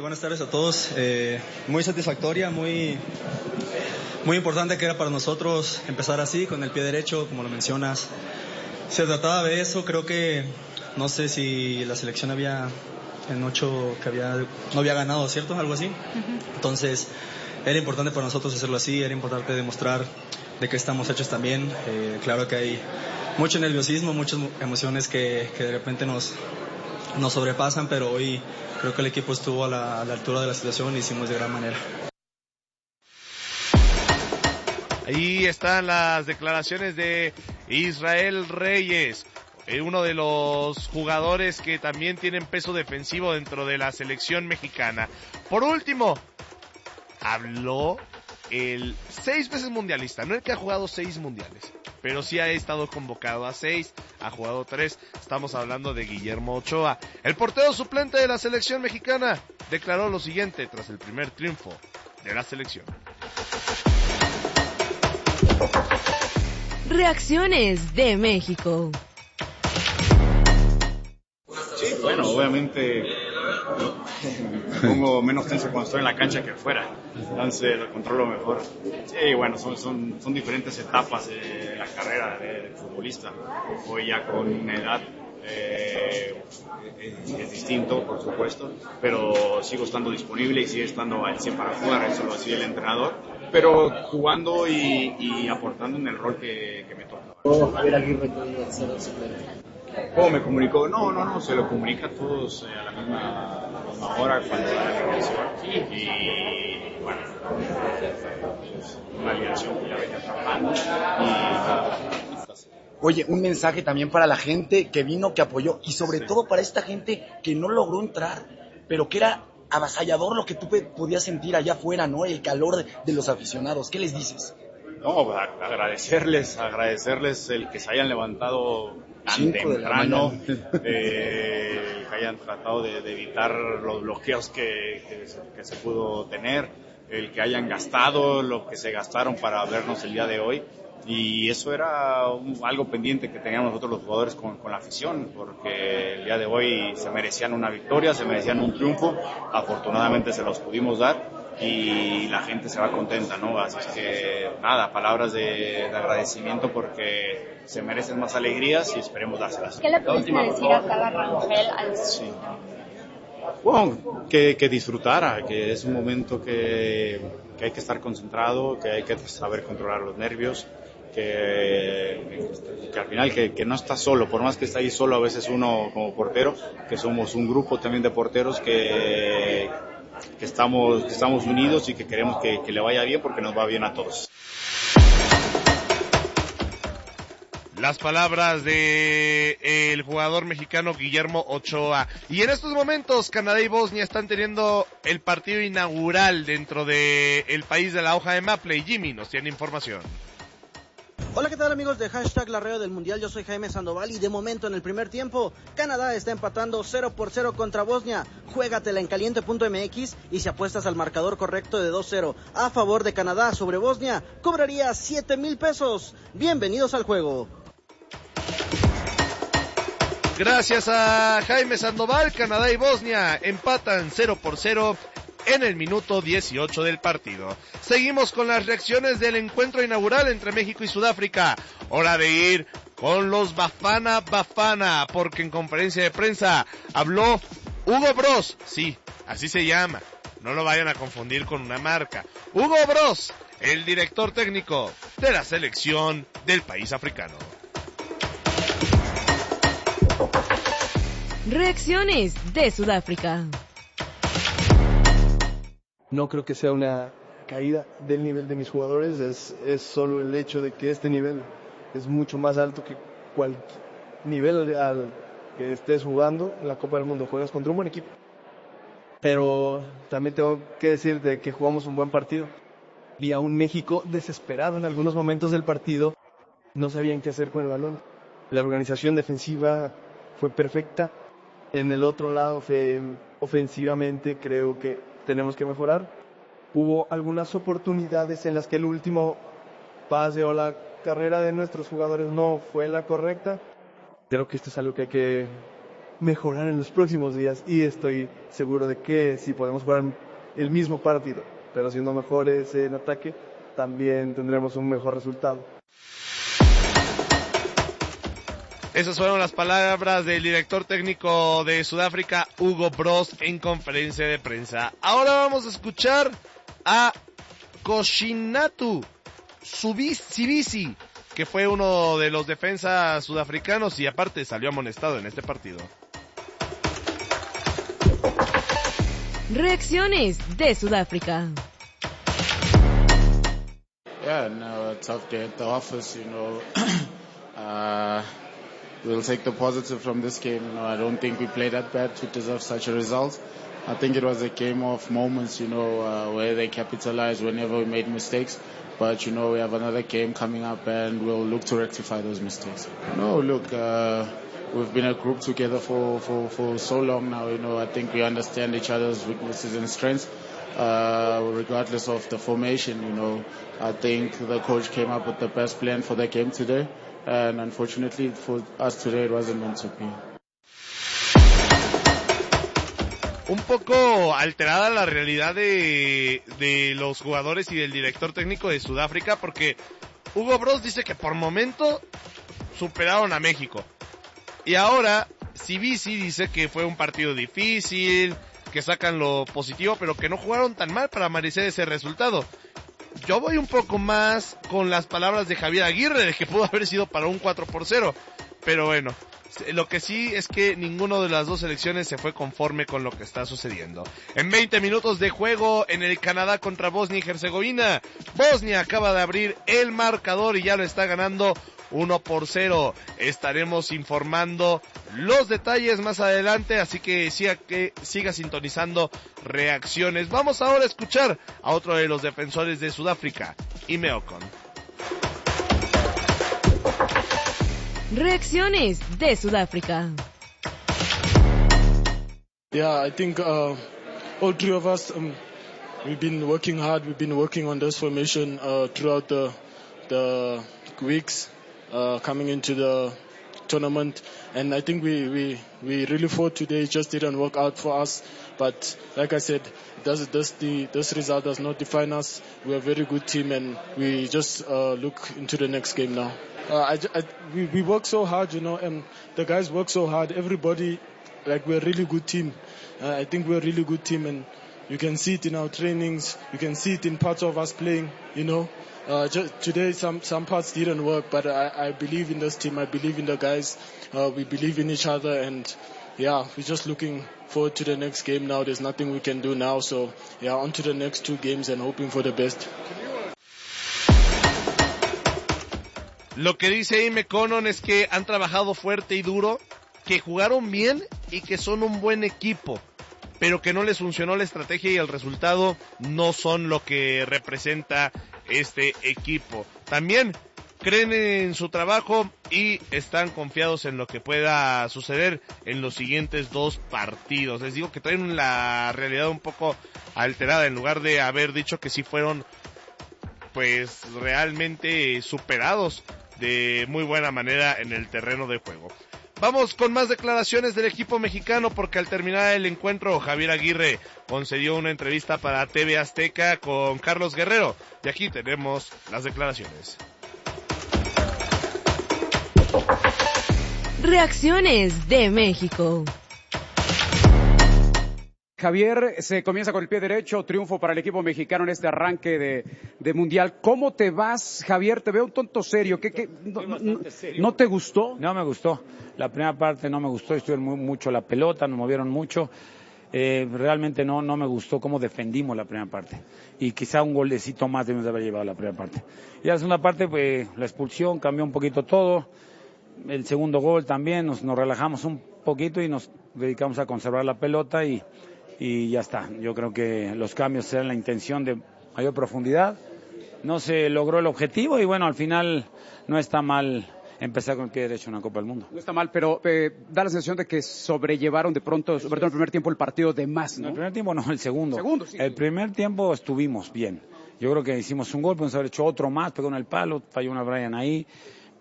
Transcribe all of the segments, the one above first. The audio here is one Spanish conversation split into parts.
buenas tardes a todos. Muy satisfactoria, muy importante que era para nosotros empezar así, con el pie derecho, como lo mencionas. Se trataba de eso, creo que, no sé si la selección había en 8 que no había ganado, ¿cierto? Algo así. Entonces, era importante para nosotros hacerlo así, era importante demostrar de que estamos hechos también. Claro que hay mucho nerviosismo, muchas emociones que de repente nos sobrepasan, pero hoy creo que el equipo estuvo a la altura de la situación y hicimos de gran manera. Ahí están las declaraciones de Israel Reyes, uno de los jugadores que también tienen peso defensivo dentro de la selección mexicana. Por último, habló el 6 veces mundialista, no el que ha jugado 6 mundiales, pero sí ha estado convocado a 6, ha jugado 3, estamos hablando de Guillermo Ochoa. El portero suplente de la selección mexicana declaró lo siguiente tras el primer triunfo de la selección. Reacciones de México. Sí, bueno, obviamente me pongo menos tenso cuando estoy en la cancha que fuera, entonces lo controlo mejor. Sí, bueno, son diferentes etapas de la carrera del futbolista. Hoy ya con una edad es distinto, por supuesto, pero sigo estando disponible y sigue estando al 100 para jugar, eso lo decía el entrenador, pero jugando y aportando en el rol que me toca. Javier Aguirre puede ser el suplente. ¿Cómo me comunicó? No, se lo comunica a todos a la misma hora cuando está la reunión. Y bueno, es una alineación que ya venía trabajando. Oye, un mensaje también para la gente que vino, que apoyó, y sobre todo para esta gente que no logró entrar, pero que era avasallador lo que tú podías sentir allá afuera, ¿no? El calor de los aficionados. ¿Qué les dices? No, agradecerles el que se hayan levantado tan temprano, que hayan tratado de evitar los bloqueos que se pudo tener, el que hayan gastado lo que se gastaron para vernos el día de hoy. Y eso era algo pendiente que teníamos nosotros los jugadores con la afición, porque el día de hoy se merecían una victoria, se merecían un triunfo, afortunadamente se los pudimos dar y la gente se va contenta, ¿no? Así es que nada, palabras de agradecimiento porque se merecen más alegrías y esperemos dárselas. ¿Qué le pudiste decir a Carla Rangel al sí. Bueno, que disfrutara, que es un momento que hay que estar concentrado, que hay que saber controlar los nervios, que al final que no está solo, por más que está ahí solo a veces uno como portero, que somos un grupo también de porteros que estamos unidos y que queremos que le vaya bien porque nos va bien a todos. Las palabras de el jugador mexicano Guillermo Ochoa. Y en estos momentos Canadá y Bosnia están teniendo el partido inaugural dentro de el país de la hoja de Maple. Y Jimmy nos tiene información. Hola, ¿qué tal amigos de #Larreo del Mundial? Yo soy Jaime Sandoval y de momento en el primer tiempo Canadá está empatando 0-0 contra Bosnia. Juégatela en caliente.mx y si apuestas al marcador correcto de 2-0 a favor de Canadá sobre Bosnia, cobrarías 7,000 pesos. Bienvenidos al juego. Gracias a Jaime Sandoval, Canadá y Bosnia empatan 0-0 en el minuto 18 del partido. Seguimos con las reacciones del encuentro inaugural entre México y Sudáfrica. Hora de ir con los Bafana, porque en conferencia de prensa habló Hugo Broz. Sí, así se llama. No lo vayan a confundir con una marca. Hugo Broz, el director técnico de la selección del país africano. Reacciones de Sudáfrica. No creo que sea una caída del nivel de mis jugadores, es solo el hecho de que este nivel es mucho más alto que cualquier nivel al que estés jugando. En la Copa del Mundo juegas contra un buen equipo. Pero también tengo que decirte que jugamos un buen partido. Vi a un México desesperado en algunos momentos del partido, no sabían qué hacer con el balón. La organización defensiva fue perfecta. En el otro lado, ofensivamente, creo que tenemos que mejorar. Hubo algunas oportunidades en las que el último pase o la carrera de nuestros jugadores no fue la correcta. Creo que esto es algo que hay que mejorar en los próximos días y estoy seguro de que si podemos jugar el mismo partido, pero siendo mejores en ataque, también tendremos un mejor resultado. Esas fueron las palabras del director técnico de Sudáfrica, Hugo Broos, en conferencia de prensa. Ahora vamos a escuchar a Koshinatu Sibisi, que fue uno de los defensas sudafricanos y aparte salió amonestado en este partido. Reacciones de Sudáfrica. Yeah, no, a tough day at the office, we'll take the positive from this game. I don't think we played that bad to deserve such a result. I think it was a game of moments, where they capitalized whenever we made mistakes. But, we have another game coming up and we'll look to rectify those mistakes. No, look, we've been a group together for so long now, I think we understand each other's weaknesses and strengths. Regardless of the formation, I think the coach came up with the best plan for the game today. And unfortunately for us today, it wasn't meant to be. Un poco alterada la realidad de los jugadores y del director técnico de Sudáfrica, porque Hugo Broos dice que por momento superaron a México. Y ahora Sibisi dice que fue un partido difícil, que sacan lo positivo, pero que no jugaron tan mal para merecer ese resultado. Yo voy un poco más con las palabras de Javier Aguirre, de que pudo haber sido para un 4-0. Pero bueno, lo que sí es que ninguno de las dos selecciones se fue conforme con lo que está sucediendo. En 20 minutos de juego en el Canadá contra Bosnia y Herzegovina, Bosnia acaba de abrir el marcador y ya lo está ganando 1-0. Estaremos informando los detalles más adelante, así que siga sintonizando reacciones. Vamos ahora a escuchar a otro de los defensores de Sudáfrica, Ime Ocon. Reacciones de Sudáfrica. Yeah, I think all three of us, we've been working hard. We've been working on this formation throughout the weeks coming into the tournament, and I think we really fought today. It just didn't work out for us. But like I said, this result does not define us. We're a very good team, and we just look into the next game now. We work so hard, and the guys work so hard. Everybody, we're a really good team. I think we're a really good team, and you can see it in our trainings. You can see it in parts of us playing, Today some parts didn't work, but I believe in this team. I believe in the guys. We believe in each other, and yeah, we're just looking forward to the next game now. There's nothing we can do now, so yeah, on to the next two games and hoping for the best. Lo que dice Ime Conon es que han trabajado fuerte y duro, que jugaron bien y que son un buen equipo, pero que no les funcionó la estrategia y el resultado no son lo que representa este equipo. También creen en su trabajo y están confiados en lo que pueda suceder en los siguientes dos partidos. Les digo que traen la realidad un poco alterada, en lugar de haber dicho que sí fueron pues realmente superados de muy buena manera en el terreno de juego. Vamos con más declaraciones del equipo mexicano, porque al terminar el encuentro Javier Aguirre concedió una entrevista para TV Azteca con Carlos Guerrero, y aquí tenemos las declaraciones. Reacciones de México. Javier, se comienza con el pie derecho, triunfo para el equipo mexicano en este arranque de Mundial. ¿Cómo te vas, Javier? Te veo un tonto serio. ¿No te gustó? No me gustó. La primera parte no me gustó, estuvieron mucho la pelota, nos movieron mucho. Realmente no me gustó cómo defendimos la primera parte. Y quizá un golecito más debemos de haber llevado la primera parte. Y la segunda parte, pues la expulsión cambió un poquito todo. El segundo gol también, nos relajamos un poquito y nos dedicamos a conservar la pelota y ya está. Yo creo que los cambios eran la intención de mayor profundidad. No se logró el objetivo y bueno, al final no está mal empezar con el pie derecho en una Copa del Mundo. No está mal, pero da la sensación de que sobrellevaron de pronto, sobre todo en el primer tiempo, el partido de más, ¿no? El primer tiempo no, el segundo. Sí. El primer tiempo estuvimos bien. Yo creo que hicimos un gol, podemos haber hecho otro más, pegó en el palo, falló una Brian ahí.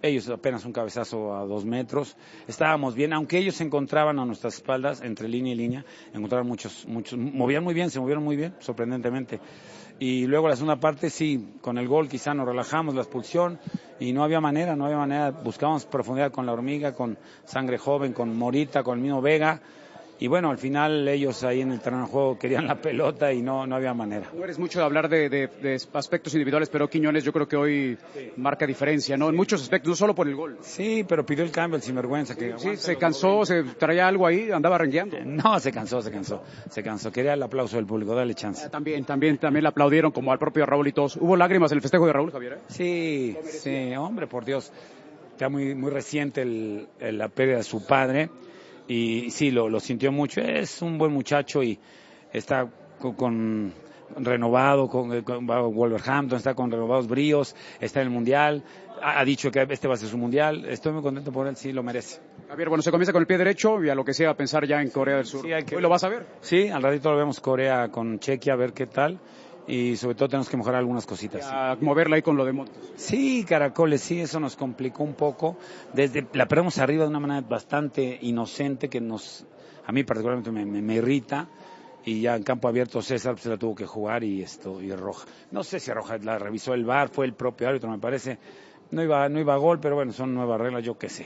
Ellos apenas un cabezazo a 2 metros. Estábamos bien, aunque ellos se encontraban a nuestras espaldas, entre línea y línea, encontraron muchos, se movieron muy bien, sorprendentemente. Y luego la segunda parte, sí, con el gol quizá nos relajamos, la expulsión, y no había manera, buscábamos profundidad con la Hormiga, con Sangre Joven, con Morita, con el mismo Vega. Y bueno, al final ellos ahí en el terreno de juego querían la pelota y no había manera. No eres mucho de hablar de aspectos individuales, pero Quiñones yo creo que hoy marca diferencia, ¿no? En muchos aspectos, no solo por el gol. Sí, pero pidió el cambio, el sinvergüenza. Sí, se cansó, se traía algo ahí, andaba rengueando. No, se cansó. Quería el aplauso del público, dale chance. También le aplaudieron, como al propio Raúl y todos. ¿Hubo lágrimas en el festejo de Raúl, Javier? Sí, hombre, por Dios. Está muy reciente la pérdida de su padre. Y sí, lo sintió mucho. Es un buen muchacho y está con renovado, con Wolverhampton, está con renovados bríos, está en el Mundial, ha dicho que este va a ser su Mundial. Estoy muy contento por él, sí, lo merece. Javier, bueno, se comienza con el pie derecho y a lo que sea pensar ya en Corea del Sur. Sí, ¿hoy lo vas a ver? Sí, al ratito lo vemos Corea con Chequia, a ver qué tal. Y sobre todo tenemos que mejorar algunas cositas. A moverla ahí con lo de Montes. Sí, Caracoles, sí, eso nos complicó un poco. La perdemos arriba de una manera bastante inocente que a mí particularmente me irrita. Y ya en campo abierto César se la tuvo que jugar y roja. No sé si roja, la revisó el VAR, fue el propio árbitro, me parece. No iba a gol, pero bueno, son nuevas reglas, yo qué sé.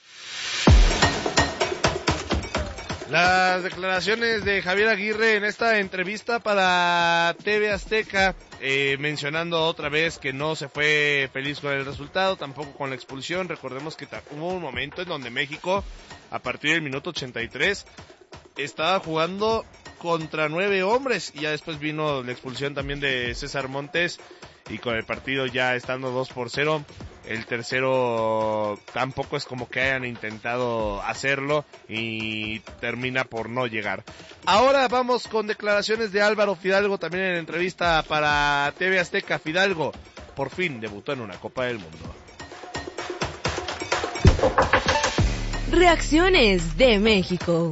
Las declaraciones de Javier Aguirre en esta entrevista para TV Azteca, mencionando otra vez que no se fue feliz con el resultado, tampoco con la expulsión. Recordemos que hubo un momento en donde México, a partir del minuto 83, estaba jugando contra 9 hombres y ya después vino la expulsión también de César Montes y con el partido ya estando 2-0, el tercero tampoco es como que hayan intentado hacerlo y termina por no llegar. Ahora vamos con declaraciones de Álvaro Fidalgo, también en entrevista para TV Azteca. Fidalgo por fin debutó en una Copa del Mundo. Reacciones de México.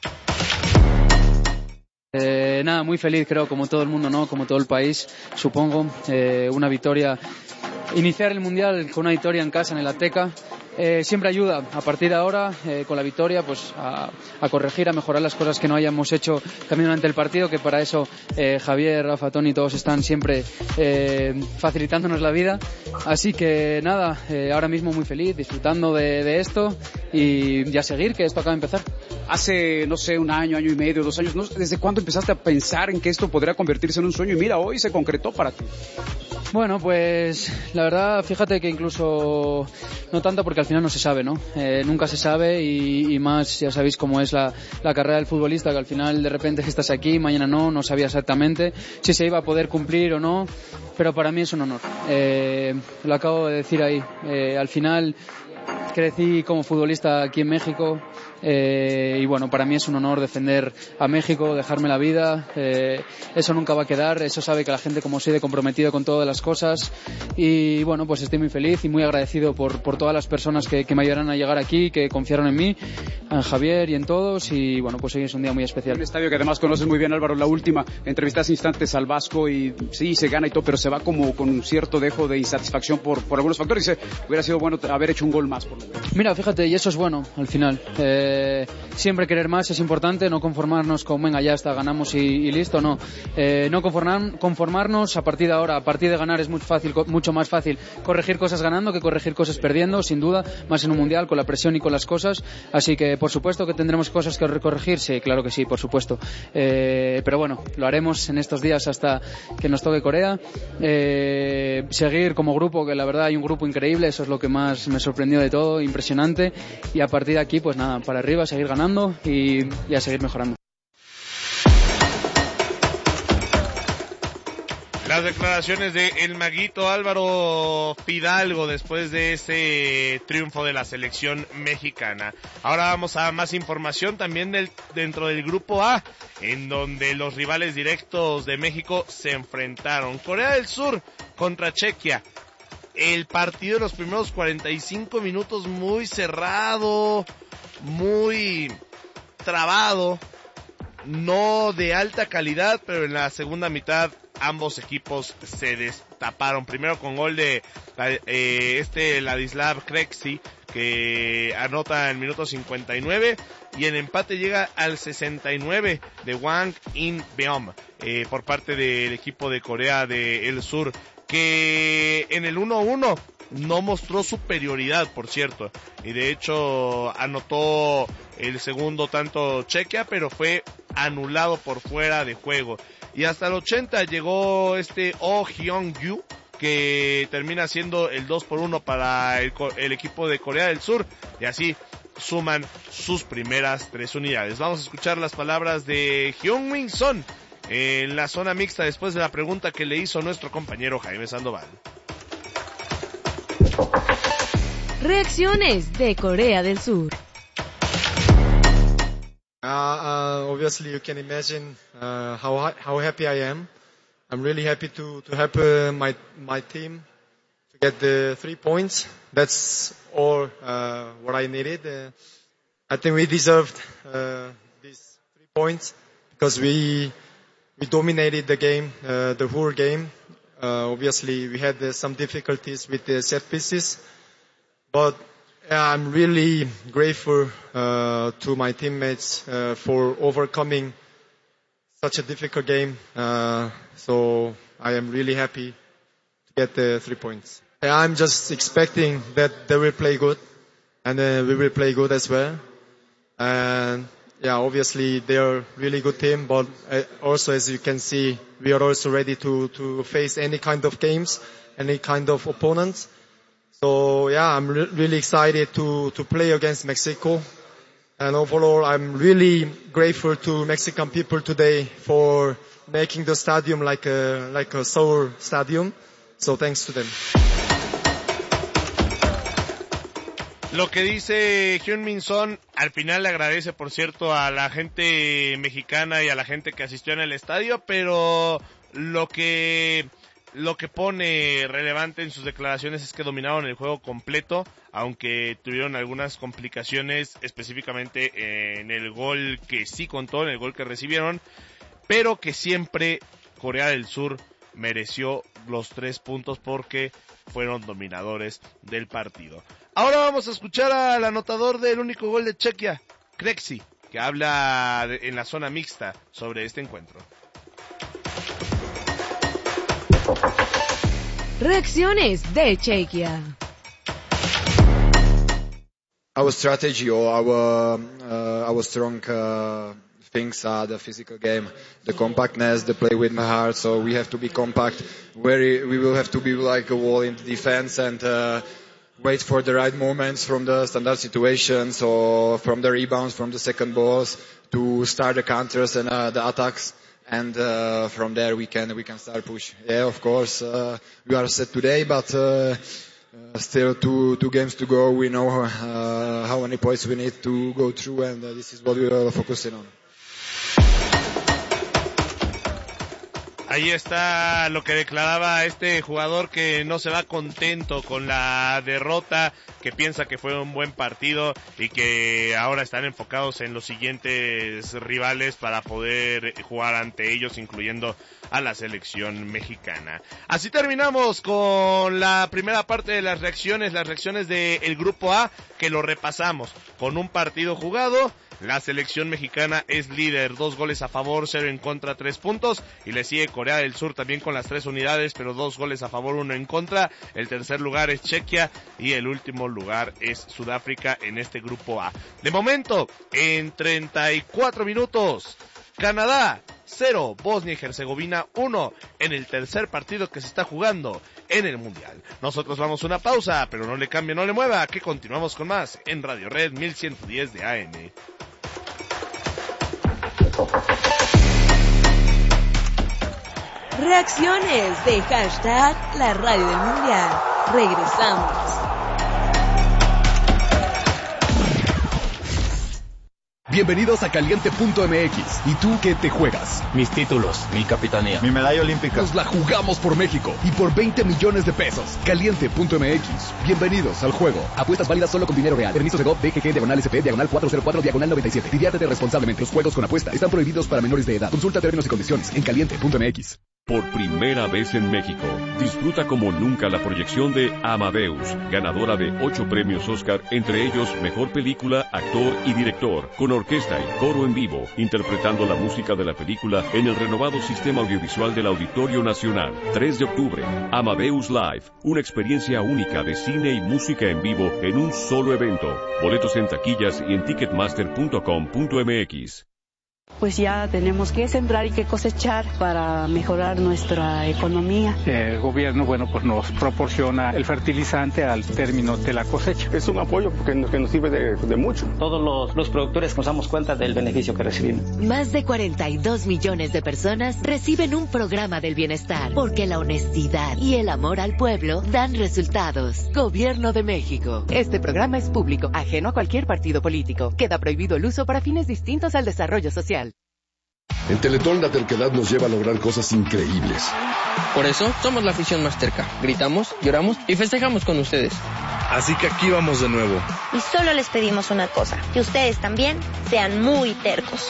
Nada, muy feliz, creo, como todo el mundo, ¿no? Como todo el país, supongo. Una victoria, iniciar el Mundial con una victoria en casa en el Azteca, siempre ayuda. A partir de ahora, con la victoria, pues a corregir, a mejorar las cosas que no hayamos hecho también durante el partido, que para eso Javier, Rafa, Toni, todos están siempre facilitándonos la vida. Así que nada, ahora mismo muy feliz, disfrutando de esto y a seguir, que esto acaba de empezar. Hace, no sé, un año y medio, 2 años, no sé, ¿desde cuándo empezaste a pensar en que esto podría convertirse en un sueño? Y mira, hoy se concretó para ti. Bueno, pues la verdad, fíjate que incluso no tanto porque al final no se sabe, ¿no? Nunca se sabe y más, ya sabéis cómo es la carrera del futbolista, que al final de repente estás aquí, mañana no sabía exactamente si se iba a poder cumplir o no, pero para mí es un honor. Lo acabo de decir ahí, al final crecí como futbolista aquí en México. Y bueno, para mí es un honor defender a México, dejarme la vida, eso nunca va a quedar, eso sabe que la gente como soy de comprometido con todas las cosas y bueno, pues estoy muy feliz y muy agradecido por todas las personas que me ayudaron a llegar aquí, que confiaron en mí, en Javier y en todos y bueno, pues hoy es un día muy especial. Un estadio que además conoces muy bien, Álvaro, la última entrevista hace instantes al Vasco y sí, se gana y todo, pero se va como con un cierto dejo de insatisfacción por algunos factores y dice, hubiera sido bueno haber hecho un gol más. Mira, fíjate, y eso es bueno al final. Siempre querer más es importante, no conformarnos con venga ya está, ganamos y listo, no conformarnos a partir de ahora, a partir de ganar es mucho más fácil corregir cosas ganando que corregir cosas perdiendo, sin duda, más en un mundial con la presión y con las cosas, así que por supuesto que tendremos cosas que corregir, sí, claro que sí, por supuesto, pero bueno, lo haremos en estos días hasta que nos toque Corea, seguir como grupo, que la verdad hay un grupo increíble, eso es lo que más me sorprendió de todo, impresionante, y a partir de aquí pues nada, para arriba, seguir ganando y a seguir mejorando. Las declaraciones de el maguito Álvaro Fidalgo después de ese triunfo de la selección mexicana. Ahora vamos a más información también dentro del grupo A, en donde los rivales directos de México se enfrentaron. Corea del Sur contra Chequia. El partido de los primeros 45 minutos muy cerrado, muy trabado, no de alta calidad, pero en la segunda mitad ambos equipos se destaparon. Primero con gol de Ladislav Krejci, que anota en el minuto 59, y el empate llega al 69 de Wang In-beom por parte del equipo de Corea del Sur, que en el 1-1 no mostró superioridad, por cierto, y de hecho anotó el segundo tanto Chequia, pero fue anulado por fuera de juego. Y hasta el 80 llegó Oh Hyung-yu, que termina siendo el 2-1 para el equipo de Corea del Sur, y así suman sus primeras 3 unidades. Vamos a escuchar las palabras de Heung-min Son en la zona mixta después de la pregunta que le hizo nuestro compañero Jaime Sandoval. Reacciones de Corea del Sur. Obviously, you can imagine how happy I am. I'm really happy to help my team to get the 3 points. That's all what I needed. I think we deserved these 3 points because we dominated the game, the whole game. Obviously, we had some difficulties with the set pieces, but I'm really grateful to my teammates for overcoming such a difficult game. So I am really happy to get the 3 points. I'm just expecting that they will play good, and we will play good as well. And yeah, obviously they are a really good team, but also, as you can see, we are also ready to face any kind of games, any kind of opponents. So yeah, I'm really excited to play against Mexico. And overall, I'm really grateful to Mexican people today for making the stadium like a Seoul stadium. So thanks to them. Lo que dice Heung-min Son, al final le agradece, por cierto, a la gente mexicana y a la gente que asistió en el estadio, pero lo que pone relevante en sus declaraciones es que dominaron el juego completo, aunque tuvieron algunas complicaciones, específicamente en el gol que sí contó, en el gol que recibieron, pero que siempre Corea del Sur mereció los 3 puntos porque fueron dominadores del partido. Ahora vamos a escuchar al anotador del único gol de Chequia, Krejci, que habla en la zona mixta sobre este encuentro. Reacciones de Chequia. Our strategy or our strong things are the physical game, the compactness, the play with my heart. So we have to be compact. We will have to be like a wall in the defense and wait for the right moments from the standard situations or from the rebounds, from the second balls to start the counters and the attacks. And from there we can start push. Yeah, of course we are set today, but still two games to go. We know how many points we need to go through, and this is what we are focusing on. Ahí está lo que declaraba este jugador, que no se va contento con la derrota, que piensa que fue un buen partido y que ahora están enfocados en los siguientes rivales para poder jugar ante ellos, incluyendo a la selección mexicana. Así terminamos con la primera parte de las reacciones del Grupo A, que lo repasamos con un partido jugado. La selección mexicana es líder, 2 goles a favor, 0 en contra, 3 puntos, y le sigue Corea del Sur también con las 3 unidades, pero 2 goles a favor, 1 en contra. El tercer lugar es Chequia y el último lugar es Sudáfrica en este Grupo A. De momento, en 34 minutos, Canadá 0, Bosnia y Herzegovina 1 en el tercer partido que se está jugando en el Mundial. Nosotros vamos a una pausa, pero no le cambie, no le mueva, que continuamos con más en Radio Red 1110 de AM. Reacciones de hashtag La Radio del Mundial. Regresamos. Bienvenidos a Caliente.mx. ¿Y tú qué te juegas? Mis títulos, mi capitanía, mi medalla olímpica. Nos la jugamos por México y por 20 millones de pesos. Caliente.mx. Bienvenidos al juego. Apuestas válidas solo con dinero real. Permiso de GOV, BGG, /SP, /404, /97. Diviértete responsablemente. Los juegos con apuesta están prohibidos para menores de edad. Consulta términos y condiciones en Caliente.mx. Por primera vez en México, disfruta como nunca la proyección de Amadeus, ganadora de 8 premios Oscar, entre ellos Mejor Película, Actor y Director, con orquesta y coro en vivo, interpretando la música de la película en el renovado sistema audiovisual del Auditorio Nacional. 3 de octubre, Amadeus Live, una experiencia única de cine y música en vivo en un solo evento. Boletos en taquillas y en ticketmaster.com.mx. Pues ya tenemos que sembrar y que cosechar para mejorar nuestra economía. El gobierno, pues nos proporciona el fertilizante al término de la cosecha. Es un apoyo que nos sirve de mucho. Todos los productores nos damos cuenta del beneficio que recibimos. Más de 42 millones de personas reciben un programa del bienestar, porque la honestidad y el amor al pueblo dan resultados. Gobierno de México. Este programa es público, ajeno a cualquier partido político. Queda prohibido el uso para fines distintos al desarrollo social. En Teletón la terquedad nos lleva a lograr cosas increíbles. Por eso somos la afición más terca. Gritamos, lloramos y festejamos con ustedes. Así que aquí vamos de nuevo. Y solo les pedimos una cosa, que ustedes también sean muy tercos.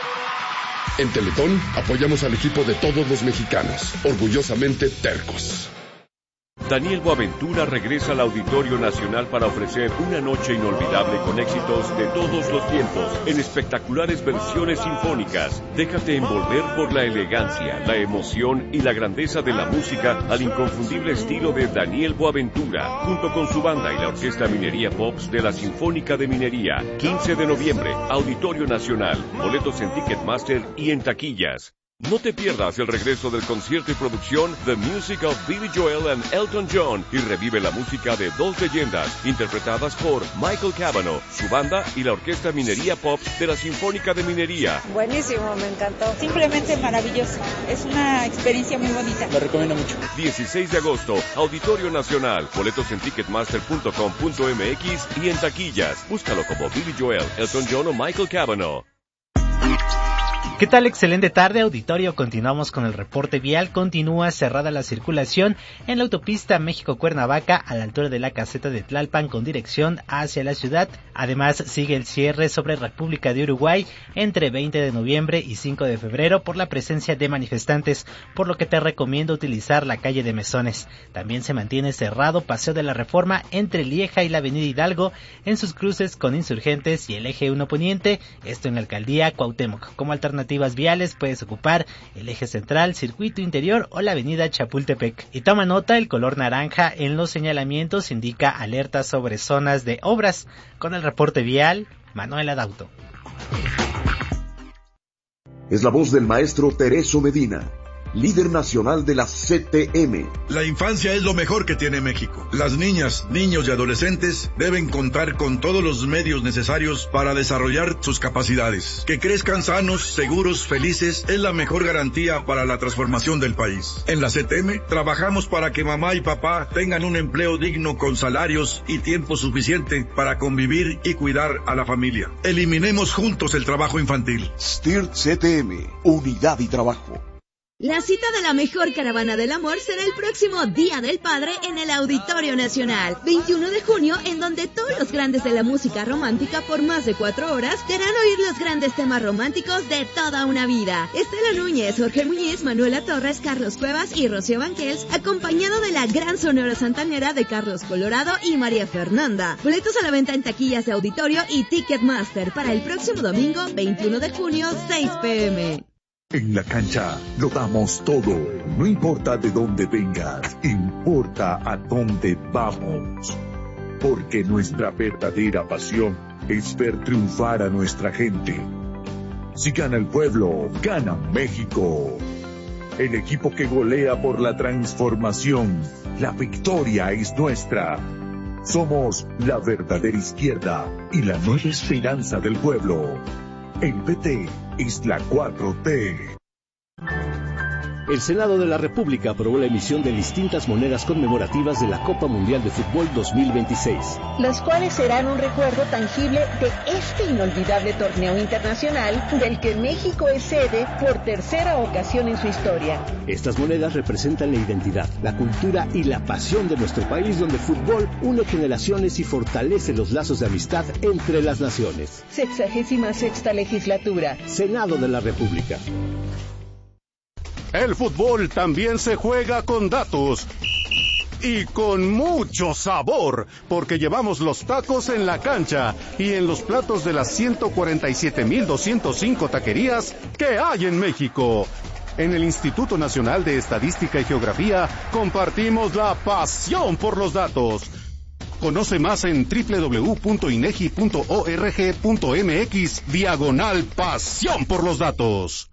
En Teletón apoyamos al equipo de todos los mexicanos, orgullosamente tercos. Daniel Boaventura regresa al Auditorio Nacional para ofrecer una noche inolvidable con éxitos de todos los tiempos, en espectaculares versiones sinfónicas. Déjate envolver por la elegancia, la emoción y la grandeza de la música al inconfundible estilo de Daniel Boaventura, junto con su banda y la Orquesta Minería Pops de la Sinfónica de Minería. 15 de noviembre, Auditorio Nacional. Boletos en Ticketmaster y en taquillas. No te pierdas el regreso del concierto y producción The Music of Billy Joel and Elton John y revive la música de dos leyendas interpretadas por Michael Cavanaugh, su banda y la Orquesta Minería Pop de la Sinfónica de Minería. Buenísimo, me encantó. Simplemente maravilloso. Es una experiencia muy bonita. Lo recomiendo mucho. 16 de agosto, Auditorio Nacional. Boletos en ticketmaster.com.mx y en taquillas. Búscalo como Billy Joel, Elton John o Michael Cavanaugh. ¿Qué tal? Excelente tarde, auditorio. Continuamos con el reporte vial. Continúa cerrada la circulación en la autopista México-Cuernavaca a la altura de la caseta de Tlalpan con dirección hacia la ciudad. Además, sigue el cierre sobre República de Uruguay entre 20 de noviembre y 5 de febrero por la presencia de manifestantes, por lo que te recomiendo utilizar la calle de Mesones. También se mantiene cerrado Paseo de la Reforma entre Lieja y la Avenida Hidalgo en sus cruces con Insurgentes y el Eje 1 Poniente, esto en la Alcaldía Cuauhtémoc. Como alternativas viales puedes ocupar el eje central, circuito interior o la avenida Chapultepec. Y toma nota, el color naranja en los señalamientos indica alerta sobre zonas de obras. Con el reporte vial, Manuel Adauto. Es la voz del maestro Tereso Medina, líder nacional de la CTM. La infancia es lo mejor que tiene México. Las niñas, niños y adolescentes deben contar con todos los medios necesarios para desarrollar sus capacidades. Que crezcan sanos, seguros, felices es la mejor garantía para la transformación del país. En la CTM trabajamos para que mamá y papá tengan un empleo digno con salarios y tiempo suficiente para convivir y cuidar a la familia. Eliminemos juntos el trabajo infantil. STIRT CTM, unidad y trabajo. La cita de la mejor caravana del amor será el próximo Día del Padre en el Auditorio Nacional, 21 de junio, en donde todos los grandes de la música romántica por más de 4 horas te harán oír los grandes temas románticos de toda una vida. Estela Núñez, Jorge Muñiz, Manuela Torres, Carlos Cuevas y Rocío Banquels, acompañado de la gran sonora santanera de Carlos Colorado y María Fernanda. Boletos a la venta en taquillas de Auditorio y Ticketmaster para el próximo domingo, 21 de junio, 6 p.m. En la cancha lo damos todo, no importa de dónde vengas, importa a dónde vamos. Porque nuestra verdadera pasión es ver triunfar a nuestra gente. Si gana el pueblo, gana México. El equipo que golea por la transformación, la victoria es nuestra. Somos la verdadera izquierda y la nueva esperanza del pueblo. El PT es la 4T. El Senado de la República aprobó la emisión de distintas monedas conmemorativas de la Copa Mundial de Fútbol 2026. Las cuales serán un recuerdo tangible de este inolvidable torneo internacional del que México es sede por tercera ocasión en su historia. Estas monedas representan la identidad, la cultura y la pasión de nuestro país, donde el fútbol une generaciones y fortalece los lazos de amistad entre las naciones. 66ª legislatura. Senado de la República. El fútbol también se juega con datos. Y con mucho sabor, porque llevamos los tacos en la cancha y en los platos de las 147,205 taquerías que hay en México. En el Instituto Nacional de Estadística y Geografía compartimos la pasión por los datos. Conoce más en www.inegi.org.mx/pasión por los datos.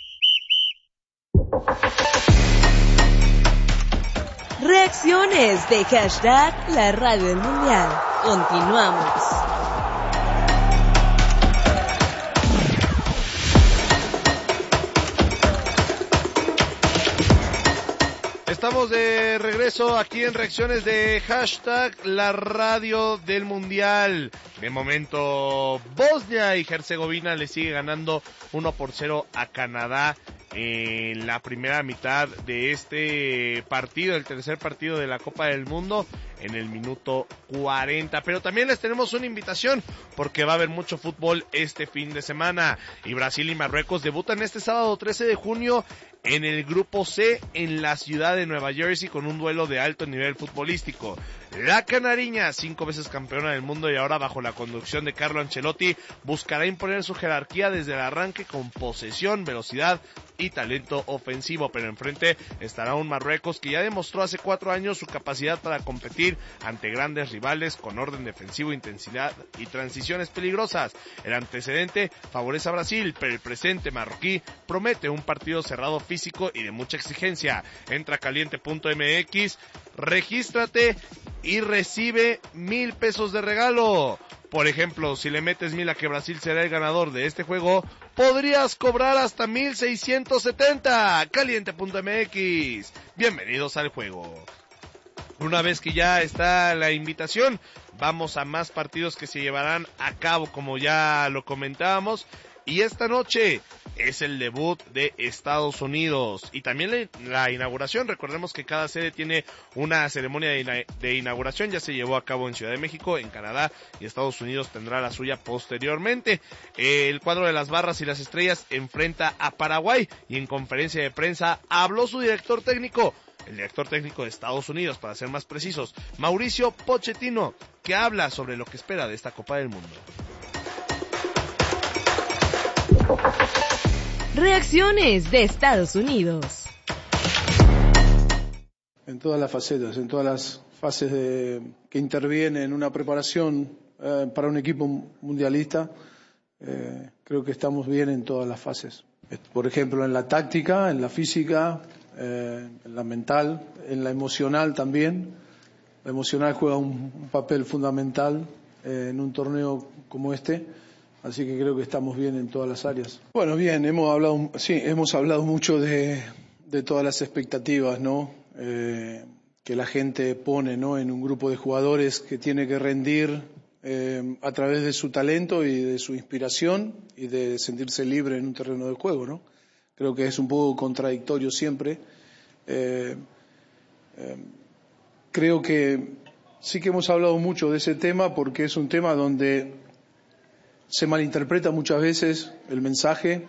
Reacciones de hashtag La Radio del Mundial. Continuamos. Estamos de regreso aquí en reacciones de hashtag La Radio del Mundial. De momento, Bosnia y Herzegovina le sigue ganando 1-0 a Canadá en la primera mitad de este partido, el tercer partido de la Copa del Mundo, en el minuto 40. Pero también les tenemos una invitación porque va a haber mucho fútbol este fin de semana. Y Brasil y Marruecos debutan este sábado 13 de junio en el grupo C en la ciudad de Nueva Jersey con un duelo de alto nivel futbolístico. La canariña, 5 veces campeona del mundo y ahora bajo la conducción de Carlo Ancelotti, buscará imponer su jerarquía desde el arranque con posesión, velocidad y talento ofensivo, pero enfrente estará un Marruecos que ya demostró hace 4 años su capacidad para competir ante grandes rivales con orden defensivo, intensidad y transiciones peligrosas. El antecedente favorece a Brasil, pero el presente marroquí promete un partido cerrado, físico y de mucha exigencia. Entra a caliente.mx, regístrate y recibe 1,000 pesos de regalo. Por ejemplo, si le metes 1,000 a que Brasil será el ganador de este juego, podrías cobrar hasta 1,670. Caliente.mx. Bienvenidos al juego. Una vez que ya está la invitación, vamos a más partidos que se llevarán a cabo, como ya lo comentábamos. Y esta noche es el debut de Estados Unidos y también la inauguración. Recordemos que cada sede tiene una ceremonia de inauguración. Ya se llevó a cabo en Ciudad de México, en Canadá, y Estados Unidos tendrá la suya posteriormente. El cuadro de las Barras y las Estrellas enfrenta a Paraguay y en conferencia de prensa habló su director técnico, el director técnico de Estados Unidos, para ser más precisos, Mauricio Pochettino, que habla sobre lo que espera de esta Copa del Mundo. Reacciones de Estados Unidos. En todas las facetas, en todas las fases que interviene en una preparación para un equipo mundialista, creo que estamos bien en todas las fases. Por ejemplo, en la táctica, en la física, en la mental, en la emocional también. La emocional juega un papel fundamental en un torneo como este. Así que creo que estamos bien en todas las áreas. Bueno, bien, hemos hablado mucho de todas las expectativas, ¿no? Que la gente pone, ¿no? En un grupo de jugadores que tiene que rendir a través de su talento y de su inspiración y de sentirse libre en un terreno de juego, ¿no? Creo que es un poco contradictorio siempre. Creo que sí que hemos hablado mucho de ese tema porque es un tema donde se malinterpreta muchas veces el mensaje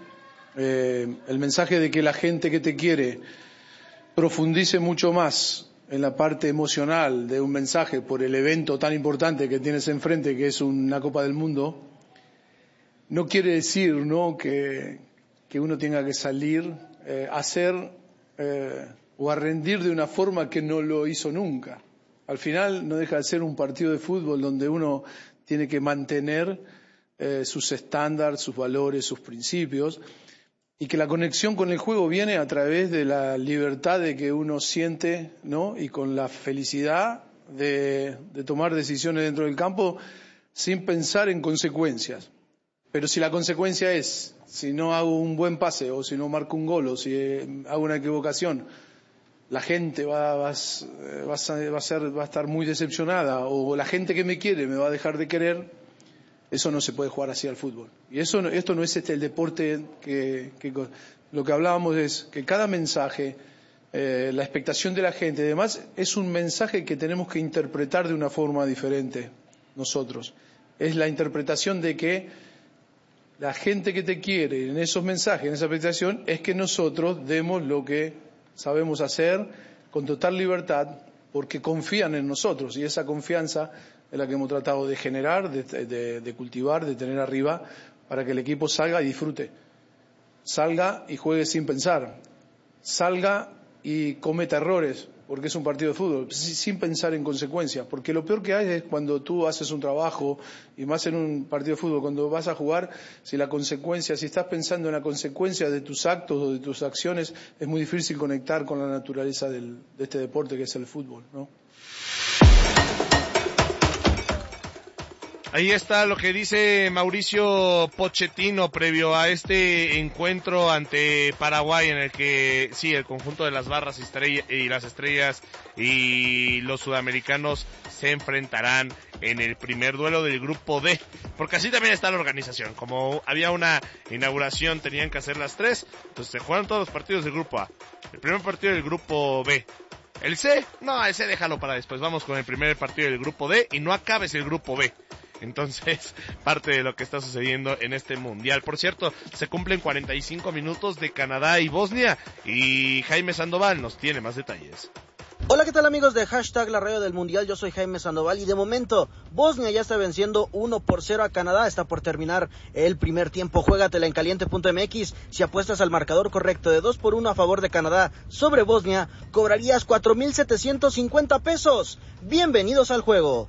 de que la gente que te quiere profundice mucho más en la parte emocional de un mensaje por el evento tan importante que tienes enfrente, que es una Copa del Mundo. No quiere decir, ¿no?, que uno tenga que salir a hacer o a rendir de una forma que no lo hizo nunca. Al final no deja de ser un partido de fútbol donde uno tiene que mantener sus estándares, sus valores, sus principios, y que la conexión con el juego viene a través de la libertad de que uno siente, ¿no?, y con la felicidad de tomar decisiones dentro del campo sin pensar en consecuencias. Pero si la consecuencia es, si no hago un buen pase, o si no marco un gol, o si hago una equivocación, la gente va a estar muy decepcionada, o la gente que me quiere me va a dejar de querer. Eso no se puede jugar así al fútbol. Y esto no es el deporte que lo que hablábamos es que cada mensaje, la expectación de la gente y demás, es un mensaje que tenemos que interpretar de una forma diferente nosotros. Es la interpretación de que la gente que te quiere en esos mensajes, en esa presentación, es que nosotros demos lo que sabemos hacer con total libertad, porque confían en nosotros, y esa confianza es la que hemos tratado de generar, de cultivar, de tener arriba, para que el equipo salga y disfrute, salga y juegue sin pensar, salga y cometa errores, porque es un partido de fútbol, sin pensar en consecuencias, porque lo peor que hay es cuando tú haces un trabajo, y más en un partido de fútbol, cuando vas a jugar, si estás pensando en la consecuencia de tus actos o de tus acciones, es muy difícil conectar con la naturaleza de este deporte que es el fútbol, ¿no? Ahí está lo que dice Mauricio Pochettino previo a este encuentro ante Paraguay, en el que sí, el conjunto de las barras y las estrellas y los sudamericanos se enfrentarán en el primer duelo del grupo D, porque así también está la organización. Como había una inauguración, tenían que hacer las 3, entonces se juegan todos los partidos del grupo A, el primer partido del grupo B. El C, no, ese déjalo para después, vamos con el primer partido del grupo D y no acabes el grupo B. Entonces, parte de lo que está sucediendo en este mundial. Por cierto, se cumplen 45 minutos de Canadá y Bosnia, y Jaime Sandoval nos tiene más detalles. Hola, ¿qué tal amigos de La Radio del Mundial? Yo soy Jaime Sandoval y de momento Bosnia ya está venciendo 1-0 a Canadá. Está por terminar el primer tiempo. Juégatela en caliente.mx. Si apuestas al marcador correcto de 2-1 a favor de Canadá sobre Bosnia, cobrarías 4,750 pesos. Bienvenidos al juego.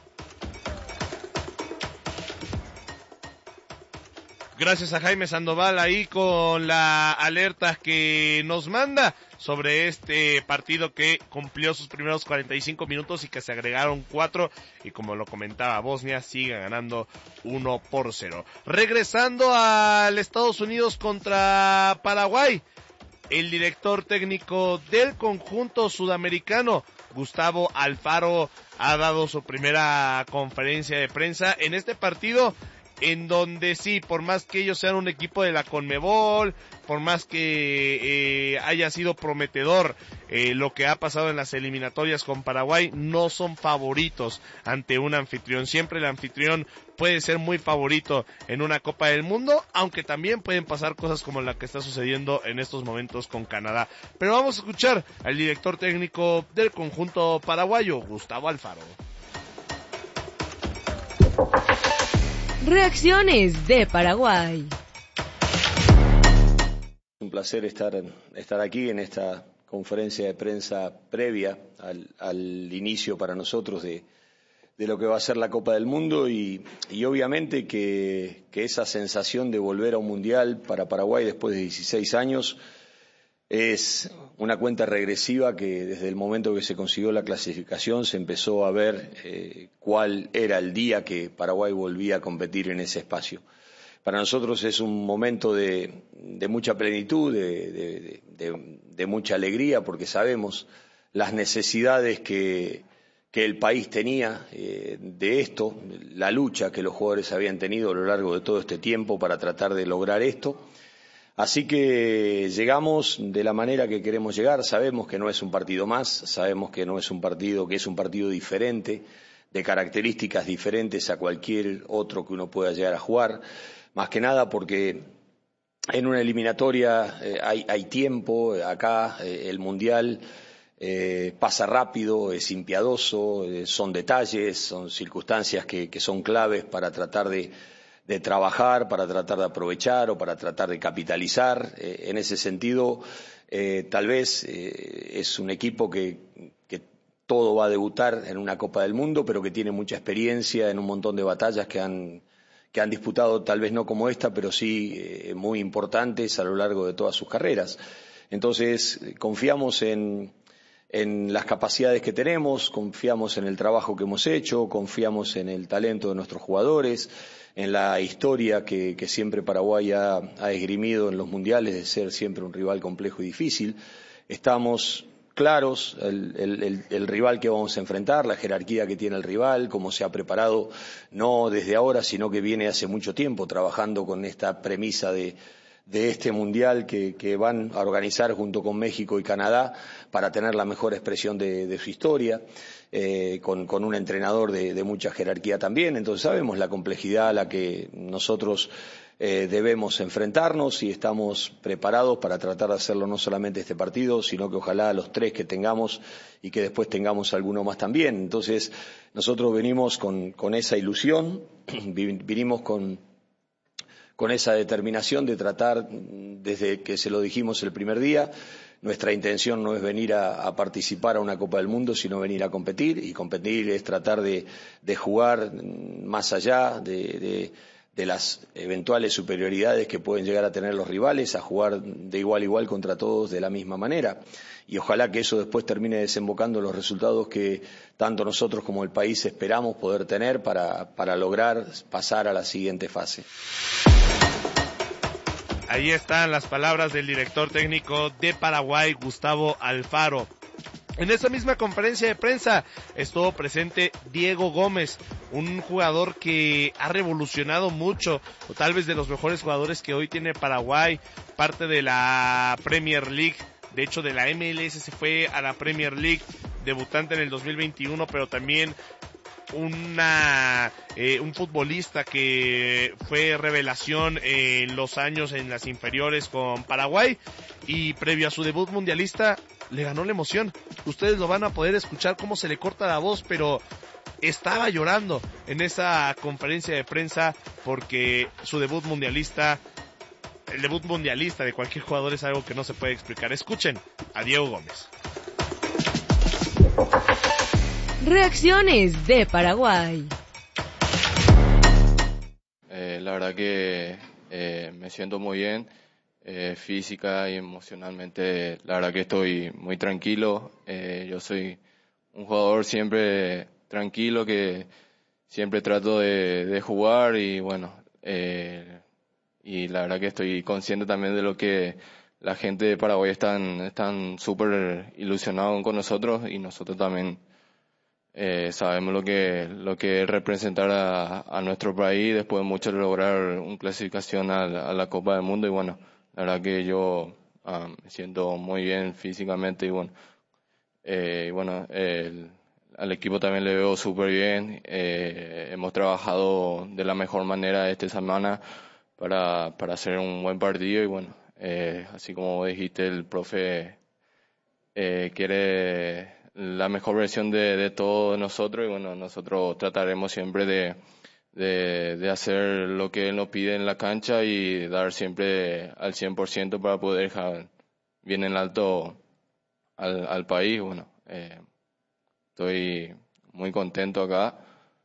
Gracias a Jaime Sandoval ahí con la alerta que nos manda sobre este partido que cumplió sus primeros 45 minutos y que se agregaron 4, y como lo comentaba, Bosnia sigue ganando 1-0. Regresando al Estados Unidos contra Paraguay, el director técnico del conjunto sudamericano, Gustavo Alfaro, ha dado su primera conferencia de prensa en este partido, en donde sí, por más que ellos sean un equipo de la CONMEBOL, por más que haya sido prometedor lo que ha pasado en las eliminatorias con Paraguay, no son favoritos ante un anfitrión. Siempre el anfitrión puede ser muy favorito en una Copa del Mundo, aunque también pueden pasar cosas como la que está sucediendo en estos momentos con Canadá. Pero vamos a escuchar al director técnico del conjunto paraguayo, Gustavo Alfaro. Reacciones de Paraguay. Un placer estar aquí en esta conferencia de prensa previa al inicio para nosotros de lo que va a ser la Copa del Mundo, y obviamente que esa sensación de volver a un mundial para Paraguay después de 16 años es una cuenta regresiva que desde el momento que se consiguió la clasificación se empezó a ver cuál era el día que Paraguay volvía a competir en ese espacio. Para nosotros es un momento de mucha plenitud, de mucha alegría, porque sabemos las necesidades que el país tenía de esto, la lucha que los jugadores habían tenido a lo largo de todo este tiempo para tratar de lograr esto. Así que llegamos de la manera que queremos llegar. Sabemos que no es un partido más, sabemos que no es un partido, que es un partido diferente, de características diferentes a cualquier otro que uno pueda llegar a jugar, más que nada porque en una eliminatoria hay tiempo. Acá el Mundial pasa rápido, es impiadoso, son detalles, son circunstancias que son claves para tratar de trabajar, para tratar de aprovechar o para tratar de capitalizar. En ese sentido, tal vez es un equipo que todo va a debutar en una Copa del Mundo, pero que tiene mucha experiencia en un montón de batallas que han disputado, tal vez no como esta, pero sí muy importantes a lo largo de todas sus carreras. Entonces, confiamos en las capacidades que tenemos, confiamos en el trabajo que hemos hecho, confiamos en el talento de nuestros jugadores, en la historia que siempre Paraguay ha esgrimido en los mundiales de ser siempre un rival complejo y difícil. Estamos claros el rival que vamos a enfrentar, la jerarquía que tiene el rival, cómo se ha preparado, no desde ahora, sino que viene hace mucho tiempo trabajando con esta premisa de este mundial que van a organizar junto con México y Canadá para tener la mejor expresión de su historia, con un entrenador de mucha jerarquía también. Entonces sabemos la complejidad a la que nosotros debemos enfrentarnos y estamos preparados para tratar de hacerlo no solamente este partido, sino que ojalá los 3 que tengamos y que después tengamos alguno más también. Entonces, nosotros venimos con esa ilusión, vinimos con esa determinación de tratar, desde que se lo dijimos el primer día, nuestra intención no es venir a participar a una Copa del Mundo, sino venir a competir, y competir es tratar de jugar más allá de las eventuales superioridades que pueden llegar a tener los rivales, a jugar de igual a igual contra todos de la misma manera. Y ojalá que eso después termine desembocando los resultados que tanto nosotros como el país esperamos poder tener para lograr pasar a la siguiente fase. Ahí están las palabras del director técnico de Paraguay, Gustavo Alfaro. En esa misma conferencia de prensa estuvo presente Diego Gómez, un jugador que ha revolucionado mucho, o tal vez de los mejores jugadores que hoy tiene Paraguay, parte de la Premier League, de hecho de la MLS se fue a la Premier League, debutante en el 2021, pero también un futbolista que fue revelación en los años en las inferiores con Paraguay, y previo a su debut mundialista le ganó la emoción. Ustedes lo van a poder escuchar cómo se le corta la voz, pero estaba llorando en esa conferencia de prensa porque su debut mundialista, el debut mundialista de cualquier jugador es algo que no se puede explicar. Escuchen a Diego Gómez. Reacciones de Paraguay. La verdad que me siento muy bien, física y emocionalmente. La verdad que estoy muy tranquilo. Yo soy un jugador siempre tranquilo, que siempre trato de jugar, y bueno, y la verdad que estoy consciente también de lo que la gente de Paraguay están súper ilusionados con nosotros, y nosotros también sabemos lo que es representar a nuestro país después de mucho lograr una clasificación a la Copa del Mundo. Y bueno, la verdad que yo me siento muy bien físicamente, y bueno, al equipo también le veo súper bien. Hemos trabajado de la mejor manera esta semana para hacer un buen partido, y bueno, así como dijiste, el profe quiere la mejor versión de todos nosotros, y bueno, nosotros trataremos siempre de hacer lo que él nos pide en la cancha y dar siempre al 100% para poder dejar bien en alto al país. Bueno, estoy muy contento acá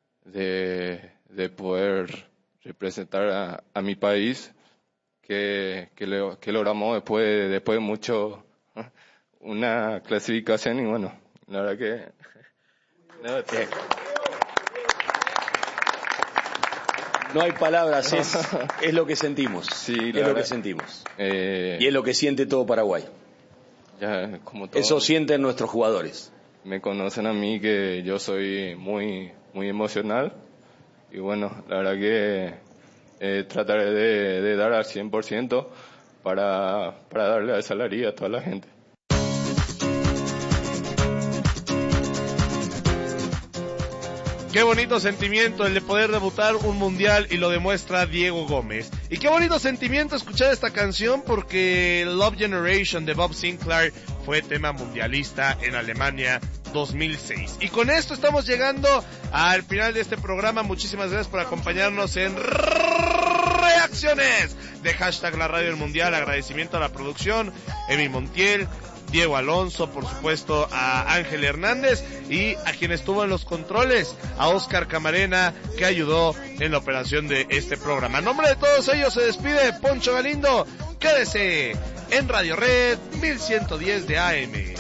de poder representar a mi país, que logramos después de mucho una clasificación, y bueno, la verdad que no hay palabras, es lo que sentimos. Sí, es lo que sentimos. Y es lo que siente todo Paraguay. Ya, como todo, eso sienten nuestros jugadores. Me conocen a mí, que yo soy muy emocional, y bueno, la verdad que trataré de dar al 100% para darle esa alegría a toda la gente. Qué bonito sentimiento el de poder debutar un mundial, y lo demuestra Diego Gómez. Y qué bonito sentimiento escuchar esta canción, porque Love Generation de Bob Sinclair fue tema mundialista en Alemania 2006. Y con esto estamos llegando al final de este programa. Muchísimas gracias por acompañarnos en Reacciones de hashtag La Radio del Mundial. Agradecimiento a la producción, Emi Montiel, Diego Alonso, por supuesto a Ángel Hernández, y a quien estuvo en los controles, a Oscar Camarena, que ayudó en la operación de este programa. En nombre de todos ellos se despide Poncho Galindo. Quédese en Radio Red 1110 de AM.